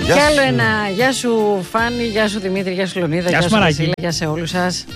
Κι άλλο ένα. Γεια σου Φάνη, γεια σου Δημήτρη, γεια σου Λεωνίδα, γεια σου Βασίλη, γεια σε όλους σας.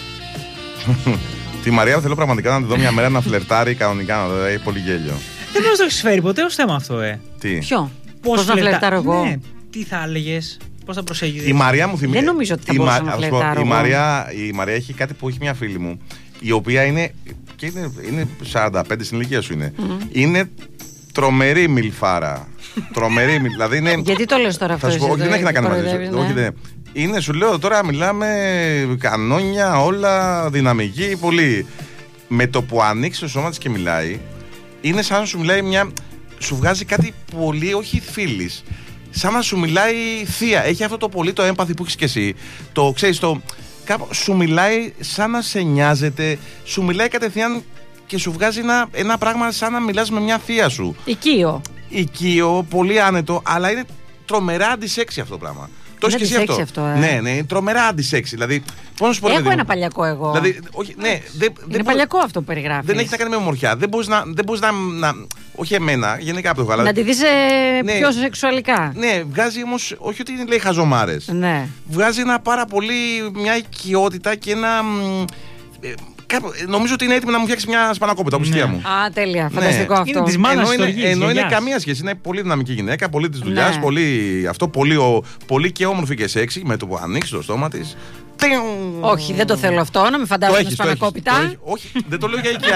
Τη Μαρία θέλω πραγματικά να τη δω μια μέρα να φλερτάρει κανονικά, να δω, έχει πολύ γέλιο. Δεν μας το έχεις φέρει ποτέ ως θέμα αυτό, Τι? Ποιο? Πώς να φλερτάρω εγώ? Ναι, τι θα έλεγες, πώς θα προσέγγιζες? Η Μαρία μου θυμίζει. Δεν νομίζω ότι θα μπορούσα να φλερτάρω. Η Μαρία έχει κάτι που έχει μια φίλη μου, η οποία είναι 45 στην ηλικία σου είναι. Είναι τρομερή μιλφάρα. Τρομερή, δηλαδή είναι. Γιατί το λες τώρα αυτό? Όχι, δεν έχει να κάνει μαζί σου. Είναι, σου λέω τώρα, μιλάμε κανόνια, όλα δυναμική, πολύ. Με το που ανοίξει το σώμα της και μιλάει, είναι σαν να σου μιλάει σου βγάζει κάτι πολύ, όχι φίλης. Σαν να σου μιλάει θεία. Έχει αυτό το πολύ το έμπαθι που έχεις και εσύ. Το ξέρεις, σου μιλάει σαν να σε νοιάζεται, σου μιλάει κατευθείαν και σου βγάζει ένα πράγμα σαν να μιλάς με μια θεία σου. Οικείο, πολύ άνετο, αλλά είναι τρομερά αντισέξι αυτό το πράγμα. Το έχεις και εσύ αυτό. Ναι, τρομερά αντισέξι. Δηλαδή, πώς να σου πω, έχω ένα παλιακό εγώ. Δηλαδή, όχι, ναι, είναι παλιακό αυτό που περιγράφεις. Δεν έχει να κάνει με ομορφιά. Δεν μπορείς να. Όχι εμένα, γενικά από το γάλα. Να τη δεις πιο σεξουαλικά. Ναι, βγάζει όμως, όχι ότι λέει χαζομάρες. Ναι. Βγάζει μια οικειότητα και ένα. Νομίζω ότι είναι έτοιμη να μου φτιάξει μια σπανακόπιτα, όπως η θεία μου. Α, τέλεια. Φανταστικό αυτό. Είναι της μάνας της στοργής. Ενώ είναι καμία σχέση. Είναι πολύ δυναμική γυναίκα, πολύ της δουλειάς, πολύ και όμορφη και σεξι. Με το που ανοίξει το στόμα της. Όχι, δεν το θέλω αυτό, να με φαντάζομαι σπανακόπιτα. Όχι, δεν το λέω για οικιά.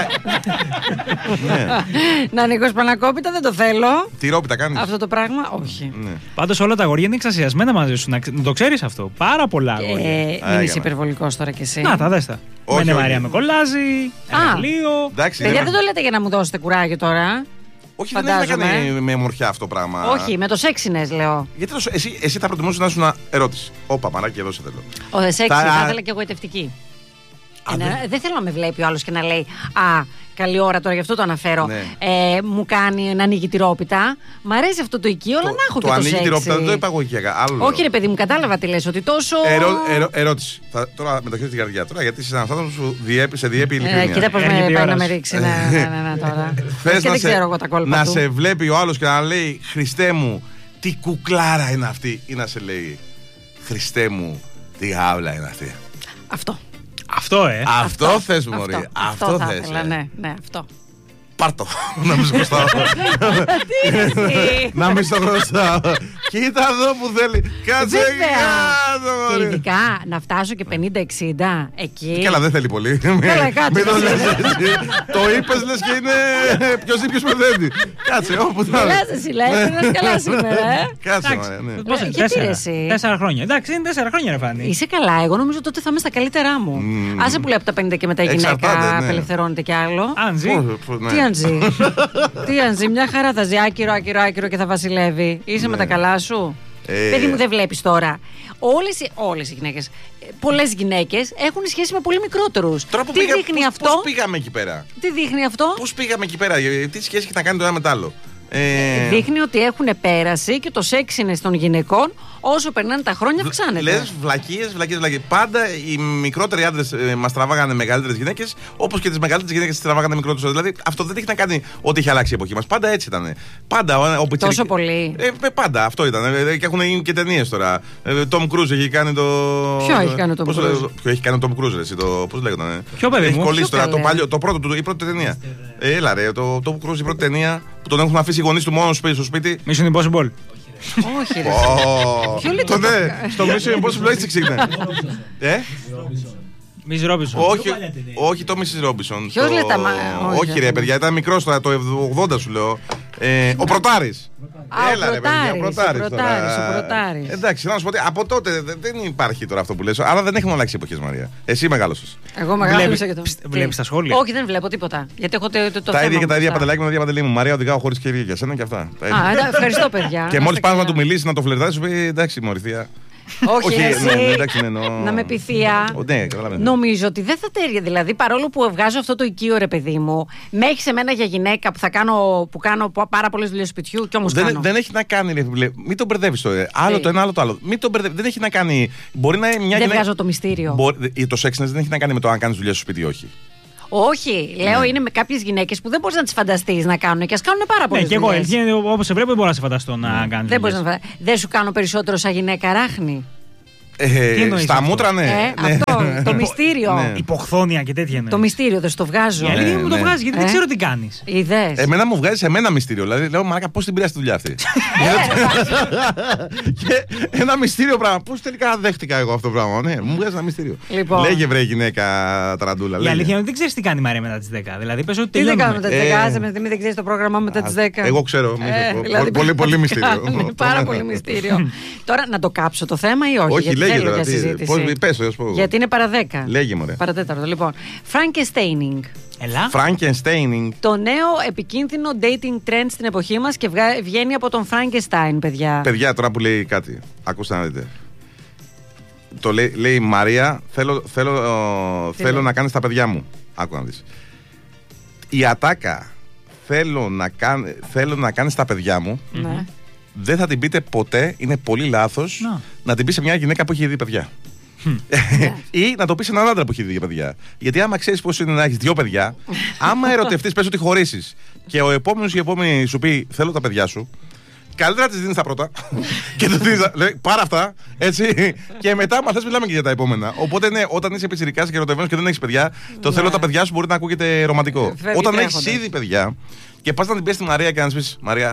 Να ανοίγω σπανακόπιτα, δεν το θέλω. Τυρόπιτα κάνεις? Αυτό το πράγμα, όχι. Πάντως όλα τα αγόρια είναι εξασιασμένα μαζί σου. Να το ξέρεις αυτό. Πάρα πολλά αγόρια. Μην είσαι υπερβολικός τώρα κι εσύ. Να τα δες τα. Με Μαρία με κολλάζει. Εργαλείο. Παιδιά, δεν το λέτε για να μου δώσετε κουράγιο τώρα. Όχι, δεν έχει να κάνει με ομορφιά αυτό το πράγμα. Όχι, με το σεξινες λέω. Γιατί εσύ θα προτιμούσες να ήσουν ερώτηση. Όπα, μαράκι, εδώ σε θέλω. Ο σεξι, θα ήθελα και εγωιτευτική. Δεν θέλω να με βλέπει ο άλλος και να λέει «Α, καλή ώρα τώρα, γι' αυτό το αναφέρω». Ναι. Μου κάνει να ανοίγει τυρόπιτα. Μ' αρέσει αυτό το οικείο, αλλά να έχω και το σεξι. Το ανοίγει τυρόπιτα, δεν το είπα εγώ οικιακά. Όχι, ρε παιδί μου, κατάλαβα τι λες, ότι τόσο. Ερώτηση. Τώρα με το χέρι στην καρδιά. Τώρα, γιατί είσαι ένας άνθρωπος που σε διέπει ειλικρινία. Κοίτα πώς με πάει να με ρίξει. Ναι, τώρα. Θες δεν ξέρω εγώ τα κόλπα. Να σε βλέπει ο άλλος και να λέει «Χριστέ μου, τι κουκλάρα είναι αυτή», ή να σε λέει «Χριστέ μου, τι γάβλα είναι αυτή». Αυτό, θες μου, μωρή. Αυτό θα ήθελα, ναι, αυτό. Πάρτο, να μην σου χρωστάω. Να μην στο χρωστάω. Κοίτα εδώ που θέλει. Κάτσε κάτω. Και ειδικά να φτάσω και 50-60 εκεί. Καλά, δεν θέλει πολύ. Μην το λες έτσι. Το είπες λες και είναι ποιος ή ποιος παιδεύει. Κάτσε όπου θα. Λες εσύ λέει, πήρες καλά σήμερα. Κάτσε, γιατί ρε εσύ? 4 χρόνια. Εντάξει, είναι 4 χρόνια ρε Φάνη. Είσαι καλά, εγώ νομίζω τότε θα είμαι στα καλύτερά μου. Άσε που λέει από τα 50 και μετά η γυναίκα απελευθερώνεται κι άλλο. Αν ζει. Τι αν ζει, μια χαρά θα ζει, άκυρο και θα βασιλεύει. Είσαι με τα καλά σου. Παιδί μου, δεν βλέπεις τώρα. Όλες οι γυναίκες, πολλές γυναίκες έχουν σχέση με πολύ μικρότερους. Τώρα που δείχνει αυτό? Πώς πήγαμε εκεί πέρα? Τι δείχνει αυτό? Πώς πήγαμε εκεί πέρα? Τι σχέση έχει να κάνει το ένα με το άλλο? Δείχνει ότι έχουν πέρασει και το σεξινες των γυναικών όσο περνάνε τα χρόνια αυξάνεται. Λες βλακίες. Πάντα οι μικρότεροι άντρες μας τραβάγανε μεγαλύτερες γυναίκες, όπως και τις μεγαλύτερες γυναίκες τραβάγανε μικρότερες. Δηλαδή αυτό δεν έχει να κάνει ότι έχει αλλάξει η εποχή μας. Πάντα έτσι ήταν. Τόσο πολύ. Πάντα αυτό ήταν. Και έχουν γίνει και ταινίες τώρα. Tom Cruise έχει κάνει το. Ποιο έχει κάνει ο Tom Cruise? Ποιο έχει κάνει ο Tom Cruise, πώς λέγονταν? Ποιο παιδί μου? Έχει κολλήσει τώρα το πρώτο του, η πρώτη ταινία. Έλα ρε, το Tom Cruise η πρώτη ταινία που τον έχουν αφήσει οι γονείς του μόνο στο σπίτι. Mission Impossible. Όχι ρε. Ποιο λέει το? Στο Mission Impossible έτσι ξεκινάει. Miss Robinson. Όχι το Mrs. Robinson. Ποιος λέει τα όχι ρε παιδιά, ήταν μικρός τώρα, το 80 σου λέω. Ο Πρωτάρης. Έλα ρε παιδιά, ο Πρωτάρης. Εντάξει, να σου πω ότι από τότε δεν υπάρχει τώρα αυτό που λες. Άρα δεν έχουν αλλάξει οι εποχές, Μαρία. Εσύ μεγάλωσες. Εγώ μεγάλωσα και το. Βλέπεις τα σχόλια? Όχι, δεν βλέπω τίποτα. Γιατί έχω το τα ίδια και τα ίδια Παντελάκη με τα ίδια Παντελή μου. Μαρία, οδηγάω χωρίς κυρία για σένα και αυτά. Ευχαριστώ παιδιά. Και μόλις πας να του μιλήσεις, να το φλερτάσεις, σου πει εντάξει, μωρηθία. Όχι, εντάξει, να με πει θεία. Νομίζω ότι δεν θα τέριαζε. Δηλαδή, παρόλο που βγάζω αυτό το οικείο, ρε παιδί μου, με έχει εμένα για γυναίκα που κάνω πάρα πολλές δουλειές σπιτιού και όμως κάνω. Δεν έχει να κάνει. Μην τον μπερδεύεις το. Άλλο το ένα, άλλο το άλλο. Μην τον μπερδεύεις. Δεν έχει να κάνει. Μπορεί να είναι μια γυναίκα. Δεν βγάζω το μυστήριο. Το σεξ δεν έχει να κάνει με το αν κάνεις δουλειά στο σπίτι ή όχι. Όχι, λέω είναι με κάποιες γυναίκες που δεν μπορείς να τις φανταστείς να κάνουν και ας κάνουν πάρα πολλές δουλειές. Ναι, και εγώ όπως σε βλέπω δεν μπορώ να σε φανταστώ να κάνεις. Δεν σου κάνω περισσότερο σαν γυναίκα ράχνη. Στα μούτρα, ναι. Αυτό, το μυστήριο. Ναι. Υποχθόνια και τέτοια. Το μυστήριο, δεν σου το βγάζω. Η αλήθεια μου το βγάζει, γιατί δεν ξέρω τι κάνεις. Είδες. Εμένα μου βγάζει εμένα μυστήριο. Δηλαδή, λέω, μαλάκα, πώς την πήρε στη δουλειά αυτή. Και ένα μυστήριο πράγμα. Πώς τελικά δέχτηκα εγώ αυτό το πράγμα. Ναι, μου βγάζει ένα μυστήριο. Λοιπόν. Λέγε, βρε γυναίκα Ταραντούλα. Η αλήθεια είναι ότι δεν ξέρεις τι κάνει η Μαρία μετά τις 10. Δηλαδή, πες ότι τι δεν κάνω τελειώνουμε. μετά τις 10. Άσε με, δεν ξέρεις το πρόγραμμα μετά τις 10. Εγώ ξέρω. Πολύ μυστήριο. Πάρα πολύ μυστήριο. Τώρα να το κάψω το θέμα ή όχι. Όχι, λέγε τώρα. Πες, γιατί είναι παρά 10. Λέγε, μωρέ. Παρατέταρτο. Λοιπόν, Frankensteining. Ελά. Frankensteining. Το νέο επικίνδυνο dating trend στην εποχή μας και βγαίνει από τον Frankenstein, παιδιά. Παιδιά, τώρα που λέει κάτι, ακούστε να δείτε. Το λέει η Μαρία, θέλω να κάνεις τα παιδιά μου. Άκου να δεις. Η ατάκα θέλω να κάνεις τα παιδιά μου. Ναι. Δεν θα την πείτε ποτέ, είναι πολύ λάθος να την πει σε μια γυναίκα που έχει δει παιδιά. Ή να το πει σε έναν άντρα που έχει δει παιδιά. Γιατί άμα ξέρεις πώς είναι να έχεις 2 παιδιά, άμα ερωτευτείς, πες ότι χωρίσεις και ο επόμενος ή η επόμενη σου πει θέλω τα παιδιά σου, καλύτερα να τις δίνεις τα πρώτα και του δίνεις, λέει, πάρε αυτά, έτσι. Και μετά, μα θες, μιλάμε και για τα επόμενα. Οπότε, ναι, όταν είσαι πιτσιρικάς και ερωτευμένος και δεν έχεις παιδιά, το θέλω τα παιδιά σου μπορεί να ακούγεται ρομαντικό. Όταν έχεις ήδη παιδιά και πας να την πεις στη Μαρία και να της πεις, Μαρία,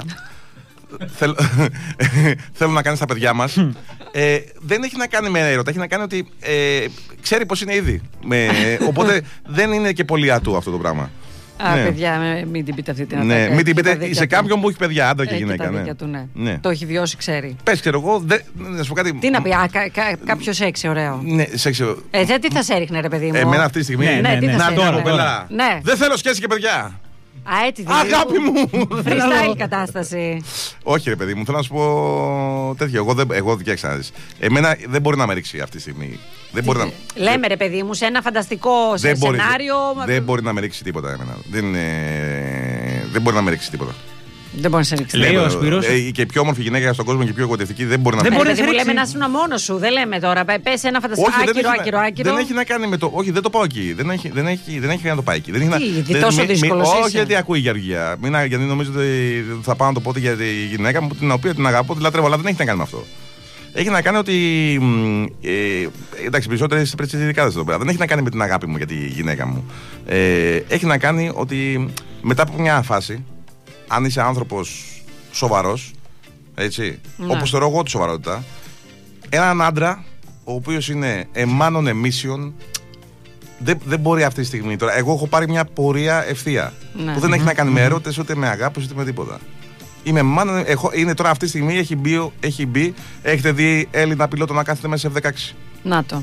θέλω να κάνεις τα παιδιά μας. Δεν έχει να κάνει με έρωτα, έχει να κάνει ότι ξέρει πως είναι ήδη. Οπότε δεν είναι και πολύ ατού αυτό το πράγμα. Α, παιδιά, μην την πείτε αυτή την ατάκα. Ναι, μην την πείτε σε κάποιον που έχει παιδιά, άντρα και γυναίκα. Ναι. Το έχει βιώσει, ξέρει. Πες, ξέρω εγώ, να σου πω κάτι. Τι να πει, κάποιο σεξι, ωραίο. Ναι, σεξι. Τι θα σε έριχνε, ρε παιδί μου. Εμένα αυτή τη στιγμή. Να τώρα, δεν θέλω σχέση και παιδιά. Αγάπη μου! Freestyle κατάσταση. Όχι, ρε παιδί μου, θέλω να σου πω τέτοιο. Εγώ διέξανα. Εμένα δεν μπορεί να με ρίξει αυτή τη στιγμή. Λέμε, ρε παιδί μου, σε ένα φανταστικό σενάριο. Δεν μπορεί να με ρίξει τίποτα εμένα. Δεν μπορεί να με ρίξει τίποτα. Δεν μπορεί να σε ρίξει. Λέει ο Σπύρος. Και η πιο όμορφη γυναίκα στον κόσμο και η πιο εγωιτευτική δεν μπορεί να με ρίξει. Δεν λέμε να ήσουν μόνος σου. Δεν λέμε τώρα. Πες ένα φανταστικό άκυρο. Δεν έχει να κάνει με το. Όχι, δεν το πάω εκεί. Δεν έχει να το πάει εκεί. Τόσο δύσκολο. Όχι, γιατί ακούει η Γεωργία. Γιατί νομίζω ότι θα πάω να το πω για τη γυναίκα μου, την οποία την αγαπώ, τη λατρεύω, αλλά δεν έχει να κάνει με αυτό. Έχει να κάνει ότι. Εντάξει, περισσότεροι είστε πρετσιδικάδες εδώ πέρα. Δεν έχει να κάνει με την αγάπη μου για τη γυναίκα μου. Έχει να κάνει ότι μετά από μια φάση, αν είσαι άνθρωπος σοβαρός, έτσι, όπως θεωρώ εγώ τη σοβαρότητα, έναν άντρα ο οποίος είναι a man on a mission, δεν μπορεί αυτή τη στιγμή. Τώρα, εγώ έχω πάρει μια πορεία ευθεία που δεν έχει να κάνει με ερώτες, ούτε με αγάπη, ούτε με τίποτα. Είναι τώρα αυτή τη στιγμή, έχει μπει, έχετε δει Έλληνα πιλότο να κάθεται μέσα σε F-16. Να το.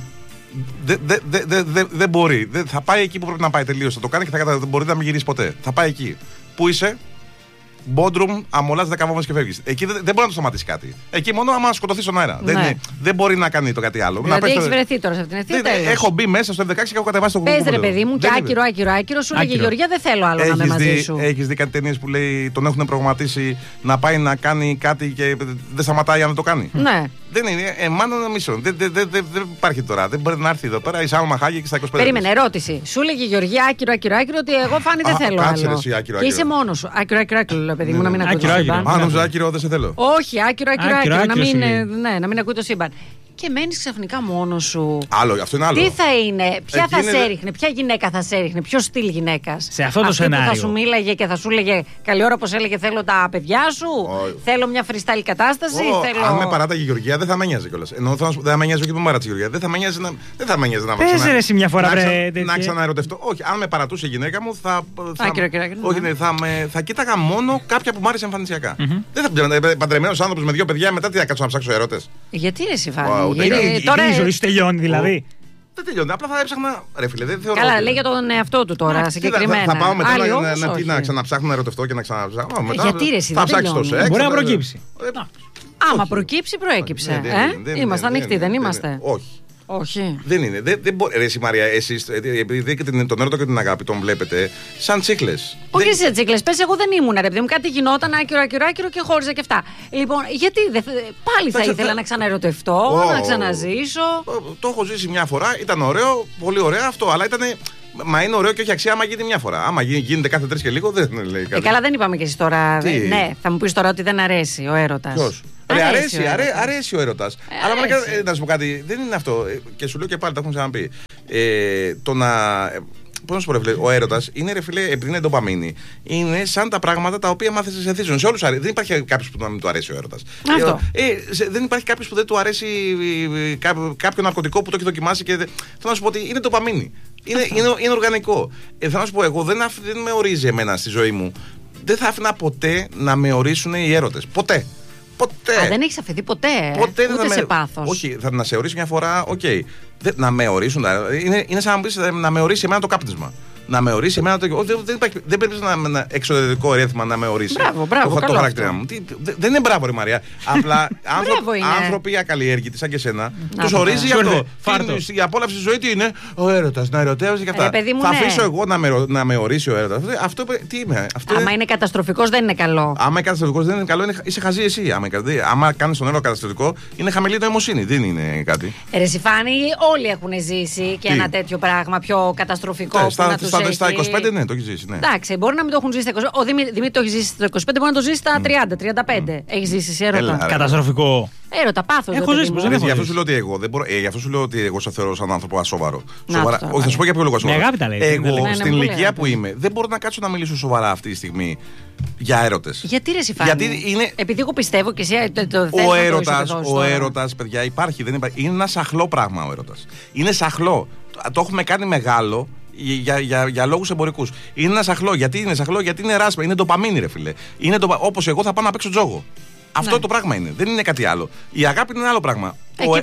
Δεν μπορεί. Θα πάει εκεί που πρέπει να πάει τελείως. Θα το κάνει και δεν μπορεί να μην γυρίσει ποτέ. Θα πάει εκεί. Πού είσαι? Μπόντρουμ, αμολάς 10 βόμβες και φεύγεις. Εκεί δεν μπορεί να το σταματήσει κάτι. Εκεί μόνο άμα σκοτωθεί στον αέρα. Δεν μπορεί να κάνει το κάτι άλλο. Δηλαδή έχεις βρεθεί τώρα σε αυτήν την ευθεία. Έχω μπει μέσα στο F-16 και έχω κατεβάσει το κουμπί. Πες, ρε παιδί μου, και άκυρο. Σου λέγε Γεωργία, δεν θέλω άλλο να είμαι μαζί σου. Έχεις δει κάτι ταινίες που λέει τον έχουν προγραμματίσει να πάει να κάνει κάτι και δεν σταματάει αν το κάνει? Ναι. Δεν είναι. Μάλλον μισό. Δεν υπάρχει τώρα. Δεν μπορεί να έρθει εδώ πέρα η Σάλμα Χάγη και στα 25. Περίμενε, ερώτηση. Σου λέγε Γεωργία, άκυρο, ότι εγώ φάνη δεν θέλω άλλο. Και είσαι μόνος σου. Άκυρο, παιδί μου, να μην ακούει το σύμπαν. Αν νομίζω άκυρο, δεν σε θέλω. Όχι, άκυρο, να μην ακούει το σύμπαν. Και μένεις ξαφνικά μόνος σου. Αυτό είναι άλλο. Τι θα είναι, ποια θα σε έριχνε, ποια γυναίκα θα σε έριχνε, ποιο στυλ γυναίκας? Σε αυτό το σενάριο. Που θα σου μίλαγε και θα σου έλεγε καλή ώρα, πως έλεγε θέλω τα παιδιά σου, θέλω μια freestyle κατάσταση. Αν με παράταγε η Γεωργία δεν θα με νοιάζει κιόλας. Ενώ δεν θα με νοιάζει και που με παράτησε η Γεωργία. Δεν θα με νοιάζει να Πες ρε εσύ μια φορά να ξαναερωτευτώ. Όχι, αν με παρατούσε η γυναίκα μου θα κοίταγα μόνο κάποια που μ' άρεσε εμφανισιακά. Δεν θα παντρεμένος άνθρωπος με 2 παιδιά, μετά τι θα κάτσω να ψάξω ερωτές? Γιατί ρε Σιβάνη? Η ζωή σου τελειώνει δηλαδή. Δεν τελειώνει. Απλά θα έψαχνα. Ρε φίλε, δεν θεωρώ. Καλά, λέει για τον εαυτό του τώρα συγκεκριμένα. Θα πάω μετά να ξαναψάχνω να ερωτευτώ και να ξαναψάχνω. Γιατί ρε εσύ? Θα ψάξει τόσο. Μπορεί να προκύψει. Άμα προκύψει, προέκυψε. Είμαστε ανοιχτοί, δεν είμαστε? Όχι. Όχι. Δεν είναι. Δεν μπορεί. Ρε, εσύ Μαρία, εσείς, επειδή τον έρωτα και την αγάπη τον βλέπετε σαν τσίκλες. Όχι σε τσίκλες. Πες, εγώ δεν ήμουν, ρε παιδί μου. Κάτι γινόταν άκυρο και χώριζα και αυτά. Λοιπόν, γιατί πάλι θα ήθελα να ξαναερωτευτώ, να ξαναζήσω. Το έχω ζήσει μια φορά, ήταν ωραίο, πολύ ωραίο αυτό, αλλά ήταν. Μα είναι ωραίο και όχι αξία άμα γίνει μια φορά. Άμα γίνεται κάθε 3 και λίγο, δεν λέει κάτι. Καλά, δεν είπαμε κι εσύ τώρα. Ναι, θα μου πεις τώρα ότι δεν αρέσει ο έρωτας. Ποιος? Αρέσει ο έρωτας. Αλλά να σου πω κάτι, δεν είναι αυτό. Και σου λέω και πάλι, τα έχουμε ξαναπεί. Το να. Πώς να σου πω, ρε φίλε, ο έρωτας είναι, ρε φίλε, επειδή είναι ντοπαμίνη, είναι σαν τα πράγματα τα οποία μάθες σε θύσουν. Σε όλους αρέσει. Δεν υπάρχει κάποιος που να μην του αρέσει ο έρωτας. Δεν υπάρχει κάποιος που δεν του αρέσει κάποιο ναρκωτικό που το έχει δοκιμάσει και. Θέλω να σου πω ότι είναι ντοπαμίνη. Είναι οργανικό. Θέλω να σου πω, εγώ δεν με ορίζει εμένα στη ζωή μου. Δεν θα άφηνα ποτέ να με ορίσουν οι έρωτες. Ποτέ. Δεν έχεις αφαιθεί ποτέ. Ούτε σε πάθος. Όχι, θα να σε ορίσει μια φορά, οκ. Να με ορίσουν. Είναι σαν να μου πεις να με ορίσει εμένα το κάπνισμα. Να με ορίσει εμένα το. Δεν πρέπει να εξωτερικό ρεύμα να με ορίσει. Μπράβο. Το χαρακτήρα μου. Δεν είναι μπράβο, ρε Μαρία. Απλά άνθρωποι ακαλλιέργητοι σαν και εσένα τους ορίζει γι' αυτό. Η απόλαυση της ζωής τι είναι? Ο έρωτας, να ερωτεύεσαι και αυτά. Θα αφήσω εγώ να με ορίσει ο έρωτας. Αυτό τι είμαι? Άμα είναι καταστροφικός δεν είναι καλό. Άμα είναι καταστροφικός δεν είναι καλό, είσαι χαζή εσύ. Άμα κάνεις τον έρωτα καταστροφικό, είναι χαμηλή νοημοσύνη. Δεν είναι κάτι. Ρε Σιφάνη, όλοι έχουν ζήσει και ένα τέτοιο πράγμα πιο καταστροφικό. Στα 25, ναι, το έχει ζήσει. Ναι. Εντάξει, μπορεί να μην το έχουν ζήσει στα 25. Ο Δημήτρη το έχει ζήσει στα 25, μπορεί να το ζήσει στα 30-35. Έχει ζήσει εσύ έρωτα? Καταστροφικό. Έρωτα, πάθος. Έχω ζήσει. Γι' αυτό σου λέω ότι εγώ δεν μπορώ. Γι' αυτό σου λέω ότι εγώ σε θεωρώ σαν άνθρωπο ασόβαρο. Όχι, θα σου πω για ποιο λόγο ασόβαρο. Εγώ στην ηλικία που είμαι δεν μπορώ να κάτσω να μιλήσω σοβαρά αυτή τη στιγμή για έρωτες. Γιατί ρε Σιφάνη? Επειδή εγώ πιστεύω και εσύ το Ο έρωτας, παιδιά, υπάρχει, δεν υπάρχει. Είναι ένα σαχλό πράγμα ο έρωτας. Είναι σαχλό. Το έχουμε κάνει μεγάλο. Για λόγους εμπορικούς. Είναι ένα σαχλό. Γιατί είναι σαχλό? Γιατί είναι ράσμα. Είναι ντοπαμίνη, ρε φίλε. Όπως εγώ θα πάω να παίξω τζόγο. Αυτό το πράγμα είναι. Δεν είναι κάτι άλλο. Η αγάπη είναι ένα άλλο πράγμα.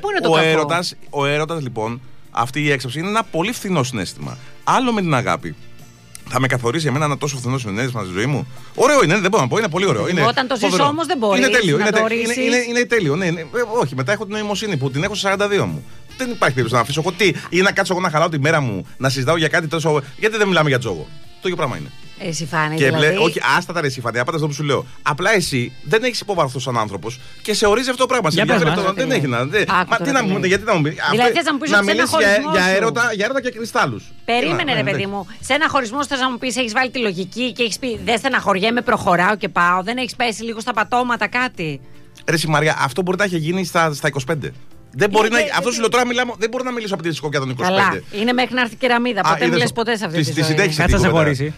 Ο έρωτας, λοιπόν, αυτή η έξαψη είναι ένα πολύ φθηνό συναίσθημα. Άλλο με την αγάπη. Θα με καθορίσει εμένα ένα τόσο φθηνό συναίσθημα στη ζωή μου? Ωραίο είναι, δεν μπορώ να πω. Είναι πολύ ωραίο. Όταν το ζεις όμως δεν μπορείς. Είναι τέλειο. Είναι τέλειο. Όχι, μετά έχω την νοημοσύνη που την έχω στα 42 μου. Δεν υπάρχει περίπτωση να αφήσω εγώ ή να κάτσω εγώ να χαλάω τη μέρα μου να συζητάω για κάτι τόσο. Γιατί δεν μιλάμε για τζόγο. Το ίδιο πράγμα είναι. Σιφάνη, και δηλαδή. Όχι, άστα τα ρε Σιφάνη, απάντα αυτό που σου λέω. Απλά εσύ δεν έχει υποβαρθώ σαν άνθρωπος και σε ορίζει αυτό το πράγμα. Δεν έχει να. Τι να μου πει, γιατί να μου πει. Δηλαδή θες να μου πεις ότι σε ένα χωρισμό για έρωτα και κρυστάλλους. Περίμενε, ρε παιδί μου. Σε ένα χωρισμό θες να μου πεις, έχεις βάλει τη λογική και έχεις πει δεν στεναχωριέμαι, προχωράω και πάω. Δεν έχεις πέσει λίγο στα πατώματα κάτι? Ρε Μαρία, αυτό μπορεί να έχει γίνει στα 25. Δεν μπορεί να. Αυτό σου λέω τώρα, δεν μπορώ να μιλήσω από τη σκοπιά των 25. Καλά. Είναι μέχρι να έρθει κεραμίδα. Ποτέ μην λες ποτέ σε αυτή τη ζωή. Κάτσε να σε χωρίσει.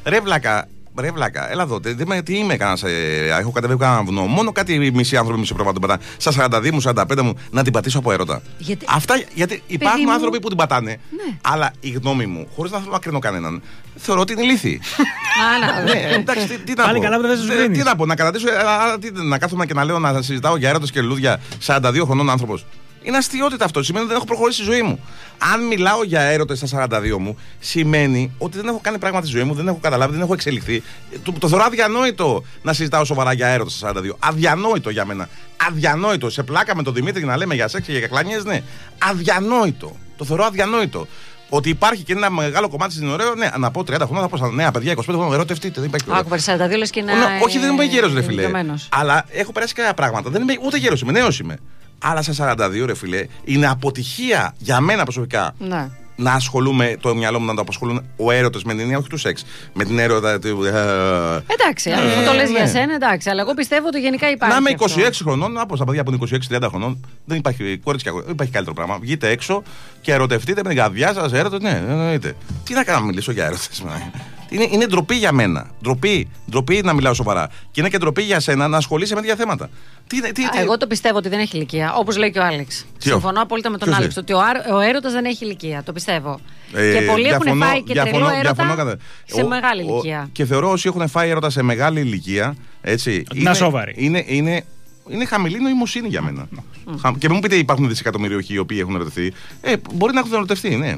Ρε βλάκα, έλα εδώ. Τι είμαι, έχω κατεβεί κανένα βουνό. Μόνο κάτι μισή άνθρωποι μισή πρόβατα την πατάνε. Στα 42 μου, 45 μου, να την πατήσω από έρωτα. Γιατί υπάρχουν άνθρωποι που την πατάνε. Ναι. Αλλά η γνώμη μου, χωρίς να θέλω να κρίνω κανέναν, θεωρώ ότι είναι ηλίθιοι. Ναι, εντάξει, τι να πω. Τι να πω, να κατατήσω, να κάθομαι και να λέω να συζητάω για έρωτες και λουλούδια 42 χρονών άνθρωπος. Είναι αστείωτητα αυτό. Σημαίνει ότι δεν έχω προχωρήσει στη ζωή μου. Αν μιλάω για έρωτες στα 42 μου, σημαίνει ότι δεν έχω κάνει πράγματα στη ζωή μου, δεν έχω καταλάβει, δεν έχω εξελιχθεί. Το θεωρώ αδιανόητο να συζητάω σοβαρά για έρωτες στα 42. Αδιανόητο για μένα. Αδιανόητο. Σε πλάκα με τον Δημήτρη να λέμε για σεξ και για κλανιές, ναι. Αδιανόητο. Το θεωρώ αδιανόητο. Ότι υπάρχει και ένα μεγάλο κομμάτι στην ωραία, ναι, να πω 30 χρόνια, θα πω στα νέα παιδιά, 25 χρόνια, ερωτευτείτε. Δεν υπάρχει πρόβλημα. 42 λες και να. Όχι, δεν είμαι γέρος, ρε φιλέ. Αλλά έχω περάσει κάποια πράγματα. Δεν είμαι ούτε γέρος, είμαι νέος είμαι. Αλλά στα 42, ρε φιλέ, είναι αποτυχία για μένα προσωπικά. Ναι. Να ασχολούμαι το μυαλό μου να το απασχολούν ο έρωτας με την έννοια, όχι του σεξ. Με την έρωτα. Εντάξει, αν το λες για σένα, εντάξει. Αλλά εγώ πιστεύω ότι γενικά υπάρχει. Να είμαι 26 χρονών, από τα παιδιά που είναι 26-30 χρονών, δεν υπάρχει κορίτσια, δεν υπάρχει καλύτερο πράγμα. Βγείτε έξω και ερωτευτείτε με την καρδιά σας, έρωτα. Ναι, εννοείται. Τι να κάνω να μιλήσω για έρωτες. Είναι ντροπή για μένα. Ντροπή να μιλάω σοβαρά. Και είναι και ντροπή για σένα να ασχολείσαι με τέτοια θέματα. Εγώ το πιστεύω ότι δεν έχει ηλικία. Όπως λέει και ο Άλεξ. Συμφωνώ απόλυτα με τον Άλεξ. Ότι ο έρωτας δεν έχει ηλικία. Το πιστεύω. Και πολλοί έχουν φάει και τρελό έρωτα σε μεγάλη ηλικία. Και θεωρώ όσοι έχουν φάει έρωτα σε μεγάλη ηλικία. Είναι σοβαροί. Είναι χαμηλή νοημοσύνη για μένα. Και μην μου πείτε υπάρχουν δισεκατομμυριούχοι οι οποίοι έχουν ερωτευτεί. Μπορεί να έχουν ερωτευτεί, ναι.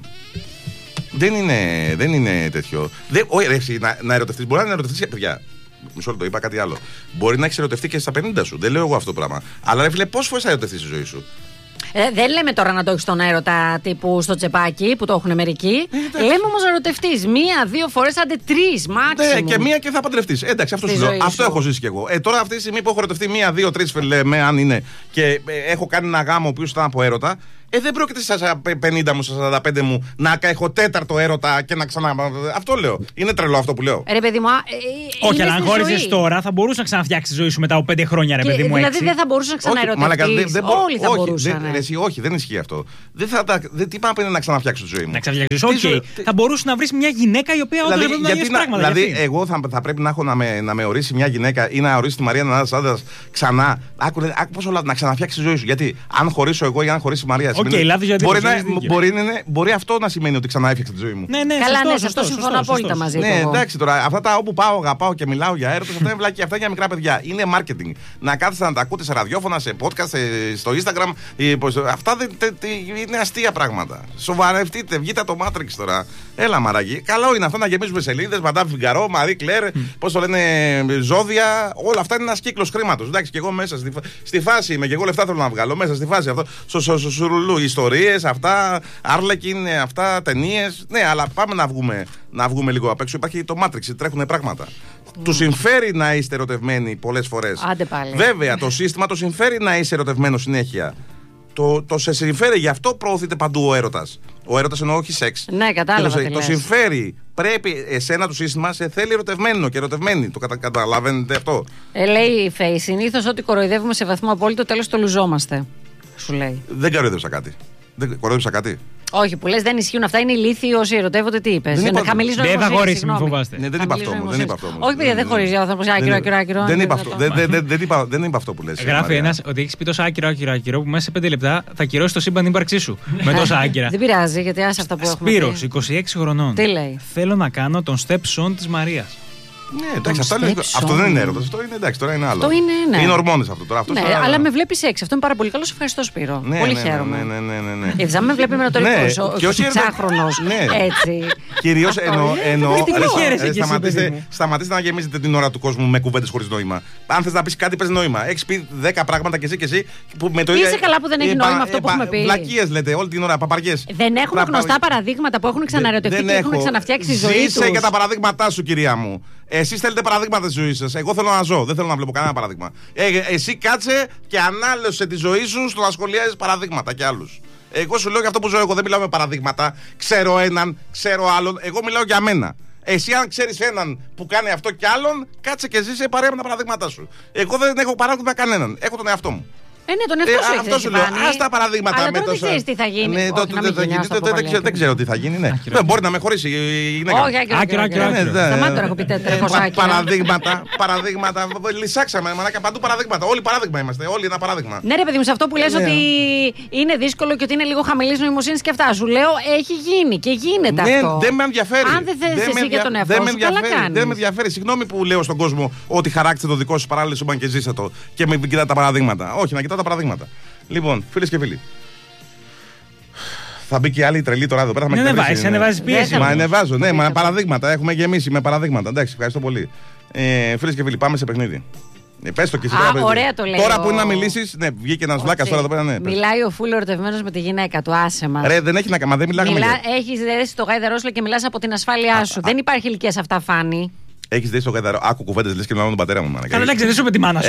Δεν είναι τέτοιο. Όχι, να ερωτευτείς. Μπορεί να ερωτευτείς, παιδιά. Μισό λεπτό, είπα κάτι άλλο. Μπορεί να έχεις ερωτευτεί και στα 50 σου. Δεν λέω εγώ αυτό το πράγμα. Αλλά ρε φίλε, πόσες φορές θα ερωτευτείς στη ζωή σου? Δεν λέμε τώρα να το έχει στον έρωτα τύπου στο τσεπάκι που το έχουν μερικοί. Λέμε όμως να ερωτευτείς 1-2 φορές, άντε 3 maximum. Ναι, και μία και θα παντρευτείς. Εντάξει, αυτό έχω ζήσει κι εγώ. Τώρα αυτή τη στιγμή που έχω ερωτευτεί 1-2-3 λέμε, αν είναι, και έχω κάνει ένα γάμο ο οποίος ήταν από έρωτα. Δεν πρόκειται στα 50 μου, στα 45 μου να έχω τέταρτο έρωτα και να ξανά. Αυτό λέω. Είναι τρελό αυτό που λέω. Ρε παιδί μου, όχι, αλλά αν χώριζες τώρα θα μπορούσε να ξαναφτιάξει τη ζωή σου μετά από 5 χρόνια, ρε παιδί μου. Δηλαδή δεν θα μπορούσε να ξαναερωτευτείς. Όλοι θα μπορούσαν. Όχι, δεν ισχύει αυτό. Τι πάμε να ξαναφτιάξω τη ζωή μου. Να ξαναφτιάξεις, όχι. Θα μπορούσε να βρει μια γυναίκα η οποία όντως δεν είναι πράγματα. Δηλαδή, εγώ θα πρέπει να έχω να με ορίσει μια γυναίκα ή να ορίσει τη Μαρία να είναι άντρας ξανά. Άκου πόσο να ξαναφτιάξει τη ζωή σου. Γιατί αν χωρίσω εγώ ή αν χωρίσει η Μαρία. Μπορεί αυτό να σημαίνει ότι ξανά έφτιαξε τη ζωή μου. Ναι, καλά, σωστό, συμφωνώ απόλυτα μαζί του. Ναι, εντάξει τώρα, αυτά τα όπου πάω, αγαπάω και μιλάω για έρωτες, αυτά είναι βλακία, αυτά για μικρά παιδιά. Είναι marketing. Να κάθεστε να τα ακούτε σε ραδιόφωνα, σε podcast, στο Instagram. Αυτά είναι αστεία πράγματα. Σοβαρευτείτε, βγείτε από το Matrix τώρα. Έλα, μαραγί. Καλό είναι αυτό να γεμίζουμε σελίδες, Μαντάμ Φιγκαρό, Μαρί Κλέρ, πώς το λένε, ζώδια. Όλα αυτά είναι ένα κύκλο χρήματος. Εντάξει, και εγώ μέσα στη φάση είμαι και εγώ λεφτά θέλω να βγάλω. Μέσα στη φάση αυτό. Σουρουλού, ιστορίες, αυτά, Άρλεκιν, αυτά, ταινίες. Ναι, αλλά πάμε να βγούμε λίγο απ' έξω. Υπάρχει το Matrix, τρέχουν πράγματα. Του συμφέρει να είστε ερωτευμένοι πολλές φορές. Άντε πάλι. Βέβαια, το σύστημα το συμφέρει να είσαι ερωτευμένο συνέχεια. Το σε συμφέρει, γι' αυτό προωθείται παντού ο έρωτας. Ο έρωτας εννοώ όχι σεξ. Ναι, κατάλαβα. Το συμφέρει. Πρέπει εσένα το σύστημα σε θέλει ερωτευμένο και ερωτευμένη. Το καταλαβαίνετε αυτό. Λέει η Φέη, συνήθως ότι κοροϊδεύουμε σε βαθμό απόλυτο, τέλος το λουζόμαστε. Σου λέει. Δεν κοροϊδεύσα κάτι. Όχι, που λες δεν ισχύουν αυτά, είναι ηλίθιοι όσοι ερωτεύονται. Τι είπες? Δεν θα χωρίσει, μην φοβάστε. Ναι, δεν είπα αυτό όμως. Όχι, παιδιά, δεν χωρίζει ο άνθρωπος. Άκυρο. Δεν είπα αυτό που λες. Γράφει ένας ότι έχεις πει τόσο άκυρο που μέσα σε 5 λεπτά θα κυρώσει το σύμπαν ύπαρξή σου. Με τόσα άκυρα. Δεν πειράζει, γιατί άσε αυτά που έχουμε. Σπύρος, 26 χρονών. Τι λέει? Θέλω να κάνω τον step son της Μαρίας. Ναι, εντάξει, αυτό δεν είναι έρωτα. Αυτό είναι εντάξει, τώρα είναι άλλο. Αυτό είναι ορμόνες αυτό τώρα. Ναι, αλλά με βλέπει σεξ. Αυτό είναι πάρα πολύ καλό. Σε ευχαριστώ, Σπύρο. Ναι, πολύ χαίρομαι. Ναι. Γιατί αν με βλέπει με ένα τολικό, και όχι 6χρονο. Έτσι. Κυρίως εννοώ. Σταματήστε να γεμίζετε την ώρα του κόσμου με κουβέντες χωρίς νόημα. Αν θες να πεις κάτι, πες νόημα. Έχεις πει 10 πράγματα και εσύ. Είσαι καλά που δεν έχει νόημα αυτό που έχουμε πει. Βλακίες λέτε όλη την ώρα, παπαριές. Δεν έχουμε γνωστά παραδείγματα που έχουν ξαναρωτευτεί και έχουν ξαναφτιάξει τη ζωή του. Ζήσε για τα παραδείγματά σου, κυρία μου. Εσείς θέλετε παραδείγματα στη ζωή σας. Εγώ θέλω να ζω. Δεν θέλω να βλέπω κανένα παράδειγμα. Εσύ κάτσε και ανάλυσε τη ζωή σου στο να σχολιάζεις παραδείγματα και άλλους. Εγώ σου λέω για αυτό που ζω εγώ. Δεν μιλάω με παραδείγματα. Ξέρω έναν, ξέρω άλλον. Εγώ μιλάω για μένα. Εσύ, αν ξέρεις έναν που κάνει αυτό κι άλλον, κάτσε και ζήσε παρέα με τα παραδείγματά σου. Εγώ δεν έχω παράδειγμα κανέναν. Έχω τον εαυτό μου. Ναι, τον εαυτό σου. Αυτό σου λέω. Ας τα παραδείγματα αλλά με τώρα δεν ξέρεις τι θα γίνει. Δεν ξέρω τι θα γίνει. Ναι. Μπορεί να με χωρίσει η γυναίκα. Όχι, άκυρο. Σταμάτη τώρα, έχω πει 400 παραδείγματα. Λυσάξαμε, μανάκα, παντού παραδείγματα. Όλοι παράδειγμα είμαστε. Όλοι ένα παράδειγμα. Ναι, ρε παιδί μου, σε αυτό που λες ότι είναι δύσκολο και ότι είναι λίγο χαμηλής νοημοσύνης και αυτά. Σου λέω, έχει γίνει και γίνεται αυτό. Δεν με ενδιαφέρει. Αν δεν θες εσύ για τον εαυτό σου, καλά κάνεις. Δεν με ενδιαφέρει. Συγγνώμη που λέω στον κόσμο ότι χαράξτε το δικό σου παράλληλο σου και ζήσε το και με κοιτάτε τα παραδείγματα. Όχι, να κοιτάτε τα παραδείγματα. Λοιπόν, φίλες και φίλοι. Θα μπει και άλλη τρελή τώρα εδώ πέρα. Δεν ανεβάζει πίεση. Μα ανεβάζω, ναι, μα παραδείγματα. Έχουμε γεμίσει με παραδείγματα. Εντάξει, ευχαριστώ πολύ. Φίλες και φίλοι, πάμε σε παιχνίδι. Πες το και εσύ. Ωραία το λέω. Τώρα που είναι να μιλήσεις, ναι, βγήκε ένας βλάκας τώρα εδώ πέρα. Ναι, μιλάει ο φούλο ερωτευμένος με τη γυναίκα του, άσε μας. Ρε, δεν έχει να κάνει, δεν μιλάμε. Έχεις δέσει το γάιδαρό σου και μιλάς από την ασφάλειά σου. Δεν υπάρχει ηλικία σε αυτά, Φάνη. Έχεις δέσει το γάιδαρο. Άκου κουβέντες λες και μιλάω με τον πατέρα μου. Καλά, δεν ξέρεις με τη μάνα σου.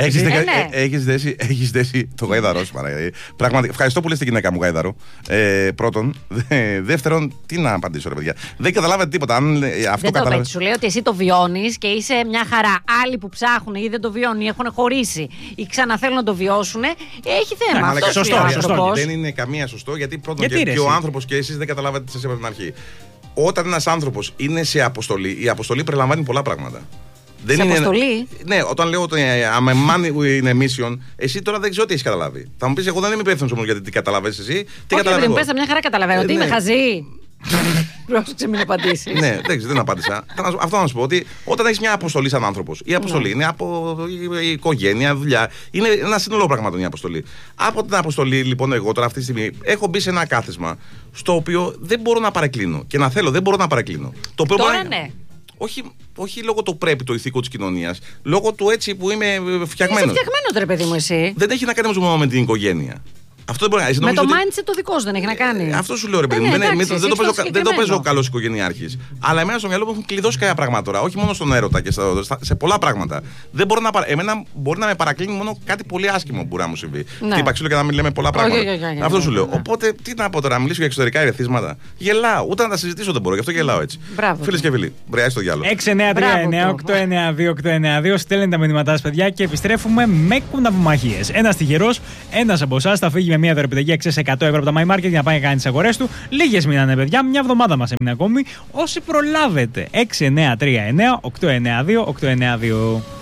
Έχεις δέσει το γάιδαρό σου. Πραγματικά. Ευχαριστώ που λες την γυναίκα μου γάιδαρο. Πρώτον. Δεύτερον, τι να απαντήσω, ρε παιδιά. Δεν καταλάβατε τίποτα. Δεν το πέτει. Σου λέω ότι εσύ το βιώνεις και είσαι μια χαρά. Άλλοι που ψάχνουν ή δεν το βιώνουν ή έχουν χωρίσει ή ξαναθέλουν να το βιώσουν, έχει θέμα. Σωστό. Δεν είναι καμία σωστό γιατί πρώτον και ο άνθρωπος και εσείς δεν καταλάβατε τι σας είπα από την αρχή. Όταν ένας άνθρωπος είναι σε αποστολή, η αποστολή περιλαμβάνει πολλά πράγματα. Σε αποστολή? Ναι, όταν λέω ότι I'm a man in a mission, εσύ τώρα δεν ξέρω τι έχεις καταλάβει. Θα μου πεις, εγώ δεν είμαι υπεύθυνος όμως γιατί τι καταλαβαίνεις εσύ. Τι καταλαβαίνω. Όχι, μια χαρά καταλαβαίνω. Ότι είμαι χαζή. Πρόσεξε, μην απαντήσεις. Ναι, δεν απάντησα. Αυτό να σου πω ότι όταν έχεις μια αποστολή σαν άνθρωπος, η αποστολή είναι από η οικογένεια, δουλειά. Είναι ένα σύνολο πραγμάτων η αποστολή. Από την αποστολή, λοιπόν, εγώ τώρα αυτή τη στιγμή έχω μπει σε ένα κάθισμα στο οποίο δεν μπορώ να παρεκκλίνω. Και να θέλω, δεν μπορώ να παρεκκλίνω. Τώρα ναι. Όχι λόγω το πρέπει το ηθικό της κοινωνίας, λόγω του έτσι που είμαι φτιαγμένος. Είσαι φτιαγμένος, ρε παιδί μου, εσύ. Δεν έχει να κάνει μόνο με την οικογένεια. Αυτό δεν μπορεί να κάνει. Με το mindset το δικό σου δεν έχει να κάνει. Αυτό σου λέω, ρε παιδί μου. Δεν το παίζω ο καλό οικογενειάρχη. Αλλά εμένα στο μυαλό μου έχουν κλειδώσει κάποια πράγματα τώρα. Όχι μόνο στον έρωτα και σε πολλά πράγματα. Δεν μπορώ εμένα μπορεί να με παρακλίνει μόνο κάτι πολύ άσχημο που μπορεί να μου συμβεί. Τι είπα, ξύλο και να μην λέμε πολλά πράγματα. Αυτό σου λέω. Οπότε τι να πω τώρα, να μιλήσω για εξωτερικά ερεθίσματα. Γελάω. Ούτε να τα συζητήσω δεν μπορώ. Γι' αυτό γελάω έτσι. Φίλες και φίλοι, μπρεάζει το διάλογο. 693-9-892-892. Στέλνετε τα μηνύματά, παιδιά, και επιστρέφουμε με κουναβουμαχίες. Ένας τυχερός, ένας από εσάς θα φύγει με μια δωρεπιταγή αξίας 100 ευρώ από τα My Market για να πάει να κάνει τις αγορές του. Λίγες μείνανε, παιδιά, μια εβδομάδα μας έμεινε ακόμη. Όσοι προλάβετε, 693-9-892-892.